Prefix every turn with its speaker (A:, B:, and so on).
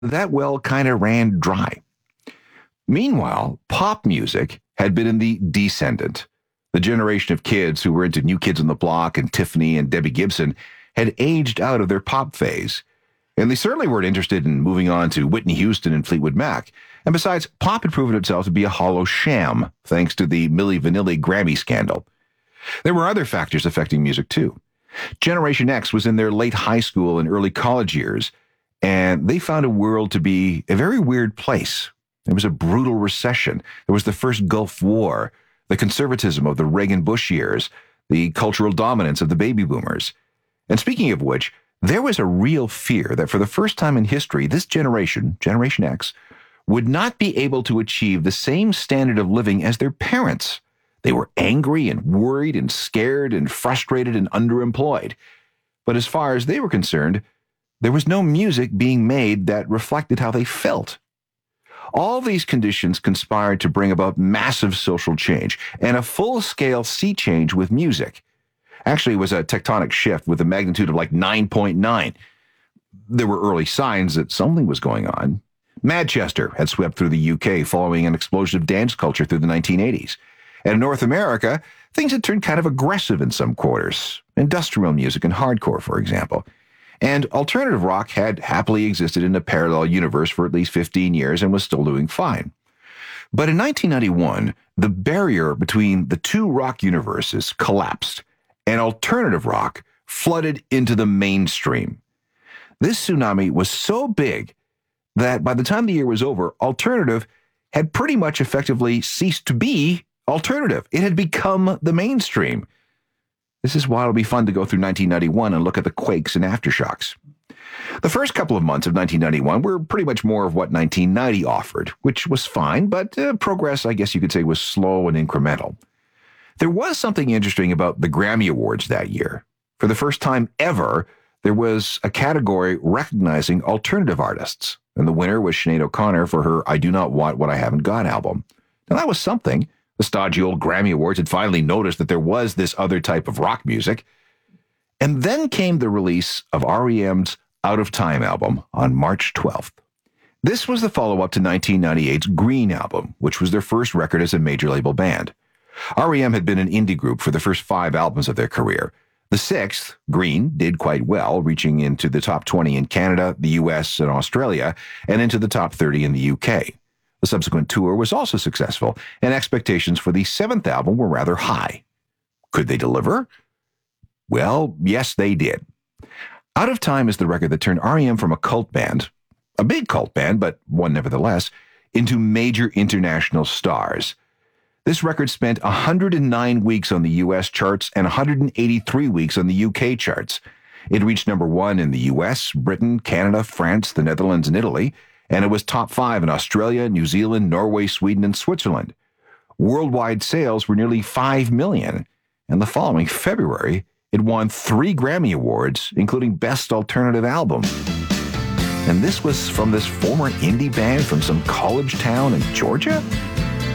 A: that well kind of ran dry. Meanwhile, pop music had been in the descendant. The generation of kids who were into New Kids on the Block and Tiffany and Debbie Gibson had aged out of their pop phase. And they certainly weren't interested in moving on to Whitney Houston and Fleetwood Mac. And besides, pop had proven itself to be a hollow sham, thanks to the Milli Vanilli Grammy scandal. There were other factors affecting music, too. Generation X was in their late high school and early college years, and they found a world to be a very weird place. There was a brutal recession. There was the first Gulf War, the conservatism of the Reagan-Bush years, the cultural dominance of the baby boomers. And speaking of which, there was a real fear that for the first time in history, this generation, Generation X, would not be able to achieve the same standard of living as their parents. They were angry and worried and scared and frustrated and underemployed. But as far as they were concerned, there was no music being made that reflected how they felt. All these conditions conspired to bring about massive social change and a full-scale sea change with music. Actually, it was a tectonic shift with a magnitude of like 9.9. There were early signs that something was going on. Manchester had swept through the UK following an explosion of dance culture through the 1980s. And in North America, things had turned kind of aggressive in some quarters. Industrial music and hardcore, for example. And alternative rock had happily existed in a parallel universe for at least 15 years and was still doing fine. But in 1991, the barrier between the two rock universes collapsed, and alternative rock flooded into the mainstream. This tsunami was so big that by the time the year was over, alternative had pretty much effectively ceased to be alternative. It had become the mainstream. This is why it'll be fun to go through 1991 and look at the quakes and aftershocks. The first couple of months of 1991 were pretty much more of what 1990 offered, which was fine, but progress, I guess you could say, was slow and incremental. There was something interesting about the Grammy Awards that year. For the first time ever, there was a category recognizing alternative artists, and the winner was Sinead O'Connor for her I Do Not Want What I Haven't Got album. Now, that was something. The stodgy old Grammy Awards had finally noticed that there was this other type of rock music. And then came the release of R.E.M.'s Out of Time album on March 12th. This was the follow-up to 1998's Green album, which was their first record as a major label band. R.E.M. had been an indie group for the first 5 albums of their career. The 6th, Green, did quite well, reaching into the top 20 in Canada, the US, and Australia, and into the top 30 in the UK. The subsequent tour was also successful, and expectations for the 7th album were rather high. Could they deliver? Well, yes, they did. Out of Time is the record that turned R.E.M. from a cult band, a big cult band, but one nevertheless, into major international stars. This record spent 109 weeks on the U.S. charts and 183 weeks on the U.K. charts. It reached number 1 in the U.S., Britain, Canada, France, the Netherlands, and Italy, and it was top 5 in Australia, New Zealand, Norway, Sweden, and Switzerland. Worldwide sales were nearly 5 million, and the following February, it won 3 Grammy Awards, including Best Alternative Album. And this was from this former indie band from some college town in Georgia?